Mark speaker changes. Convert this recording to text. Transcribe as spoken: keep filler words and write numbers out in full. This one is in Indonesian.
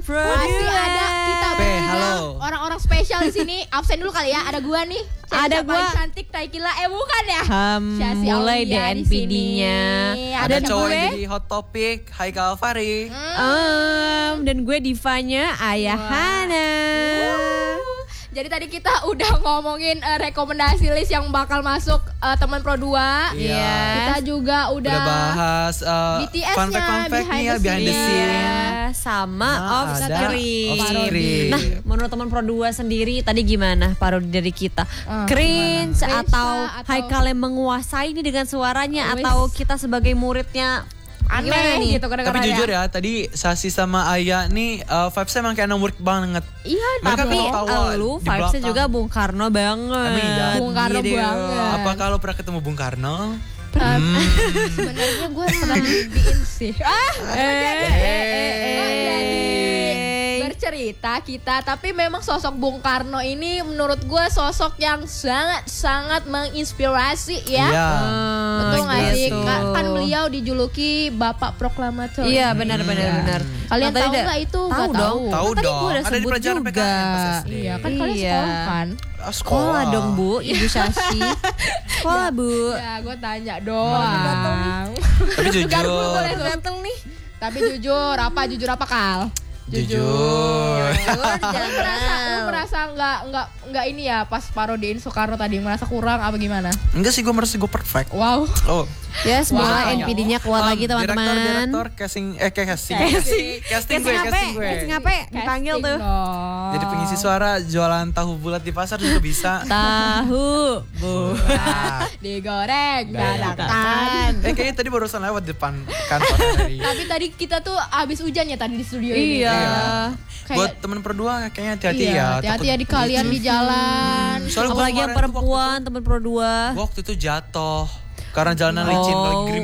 Speaker 1: Pro
Speaker 2: Masih
Speaker 1: dua.
Speaker 2: ada kita
Speaker 3: Pe,
Speaker 2: bertiga,
Speaker 3: halo.
Speaker 2: orang-orang spesial di sini. Absen dulu kali ya. Ada gua nih.
Speaker 1: Ada
Speaker 2: Cewek paling
Speaker 1: gua.
Speaker 2: cantik Taikila. Eh bukan ya?
Speaker 1: Hmm,
Speaker 2: Syasi
Speaker 1: mulai
Speaker 2: Aulia
Speaker 1: deh
Speaker 2: di
Speaker 1: N P D-nya.
Speaker 2: sini.
Speaker 3: Ada
Speaker 2: siapa
Speaker 3: cowok
Speaker 2: gue?
Speaker 3: yang jadi hot topic, Haikal Alvari.
Speaker 1: Um, dan gue divanya Ayahana.
Speaker 2: Jadi tadi kita udah ngomongin eh, rekomendasi list yang bakal masuk eh, teman Pro dua.
Speaker 3: Iya.
Speaker 2: Kita juga udah,
Speaker 3: Udah bahas uh,
Speaker 2: B T S-nya,
Speaker 3: fun fact fun fact nih ya, behind the
Speaker 1: Iya,
Speaker 3: scene.
Speaker 1: sama
Speaker 3: Nah,
Speaker 1: off
Speaker 3: ada
Speaker 1: screen.
Speaker 3: off screen.
Speaker 1: Nah, menurut teman Pro dua sendiri tadi gimana parodi dari kita?
Speaker 2: Ah,
Speaker 1: Cringe
Speaker 2: gimana?
Speaker 1: atau,
Speaker 2: Cringe atau-
Speaker 1: Haikal yang menguasai ini dengan suaranya,
Speaker 2: Wis.
Speaker 1: atau kita sebagai muridnya gimana
Speaker 2: aneh
Speaker 1: nih?
Speaker 2: gitu kadang-kadang.
Speaker 3: Tapi jujur ya, tadi Sasi sama Aya nih uh, vibes-nya emang kayak nomor banget.
Speaker 2: Iya,
Speaker 3: Mereka
Speaker 1: Tapi
Speaker 3: kalau tawa
Speaker 1: lu
Speaker 3: di
Speaker 1: vibesnya
Speaker 3: belakang.
Speaker 1: juga Bung Karno banget.
Speaker 3: Emang iya?
Speaker 2: Bung Karno
Speaker 1: Gitu.
Speaker 2: banget.
Speaker 3: Apa kalau pernah ketemu Bung Karno?
Speaker 2: Um, sebenarnya gue pernah diin sih. Ah,
Speaker 1: Eh, eh, eh,
Speaker 2: Kok jadi
Speaker 1: eh.
Speaker 2: bercerita kita, tapi memang sosok Bung Karno ini menurut gue sosok yang sangat-sangat menginspirasi ya.
Speaker 3: Iya.
Speaker 1: Hmm,
Speaker 2: Betul nggak sih?
Speaker 1: gitu.
Speaker 2: Ka- Kan beliau dijuluki Bapak Proklamator.
Speaker 1: Iya, benar benar
Speaker 2: Iya.
Speaker 1: benar.
Speaker 2: Kalian
Speaker 1: Nah, tadi
Speaker 2: tahu
Speaker 1: udah-
Speaker 2: nggak itu?
Speaker 1: Tahu
Speaker 2: Nggak
Speaker 1: dong.
Speaker 3: Tahu
Speaker 1: Kan tadi
Speaker 3: dong.
Speaker 1: gue udah
Speaker 3: Ada di
Speaker 1: sebut
Speaker 3: pelajaran
Speaker 1: juga.
Speaker 3: P K N pas S D.
Speaker 2: Iya, kan kalian
Speaker 1: Iya.
Speaker 2: sekolah kan?
Speaker 3: Ah,
Speaker 1: Sekolah dong Bu, Ibu Syasi. Sekolah Bu.
Speaker 2: Ya, gue tanya doang.
Speaker 3: Tapi
Speaker 2: Garpu
Speaker 3: jujur.
Speaker 2: boleh ganteng nih. Tapi jujur, apa jujur apa Kal?
Speaker 3: Jujur.
Speaker 2: Lu merasa lu merasa nggak nggak nggak ini ya pas parodiin Soekarno tadi merasa kurang apa gimana?
Speaker 3: Enggak sih, gue merasa gue perfect.
Speaker 2: Wow.
Speaker 3: Oh.
Speaker 1: Ya, semoga
Speaker 2: Wow.
Speaker 1: N P D-nya keluar lagi
Speaker 3: Direktor,
Speaker 1: teman-teman.
Speaker 3: direktor, casting, eh kayak casting.
Speaker 2: Casting.
Speaker 3: Casting gue,
Speaker 1: Casting apa?
Speaker 3: casting gue.
Speaker 1: Casting apa? Dipanggil
Speaker 2: Casting
Speaker 1: tuh.
Speaker 2: dong.
Speaker 3: Jadi pengisi suara, jualan tahu bulat di pasar juga bisa.
Speaker 1: Tahu, Bu.
Speaker 3: Nah,
Speaker 2: Digoreng,
Speaker 3: Dadakan.
Speaker 2: dadakan.
Speaker 3: eh kayaknya tadi barusan lewat depan kantor dari.
Speaker 2: Tapi tadi kita tuh abis hujan ya tadi di studio ini.
Speaker 1: Iya.
Speaker 2: Kayak-
Speaker 3: Buat temen berdua kayaknya hati-hati
Speaker 2: iya,
Speaker 3: ya.
Speaker 2: hati-hati
Speaker 3: takut
Speaker 2: ya di kalian
Speaker 3: gitu.
Speaker 2: di jalan.
Speaker 3: Soalnya gua
Speaker 1: Apalagi yang
Speaker 3: kemarin tuh waktu
Speaker 1: perempuan, teman Pro dua.
Speaker 3: Gua waktu itu jatuh karena jalanan licin,
Speaker 1: Oh.
Speaker 3: lagi gerimis